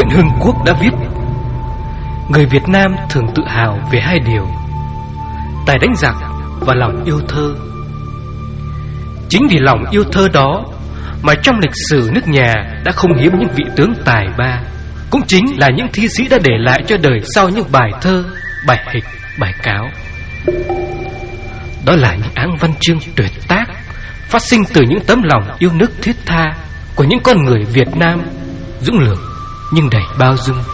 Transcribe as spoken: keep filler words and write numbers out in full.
Nguyễn Hưng Quốc đã viết: người Việt Nam thường tự hào về hai điều: tài đánh giặc và lòng yêu thơ. Chính vì lòng yêu thơ đó mà trong lịch sử nước nhà đã không hiếm những vị tướng tài ba, cũng chính là những thi sĩ đã để lại cho đời sau những bài thơ, bài hịch, bài cáo. Đó là những áng văn chương tuyệt tác, phát sinh từ những tấm lòng yêu nước thiết tha của những con người Việt Nam, dũng lược nhưng đầy bao dung.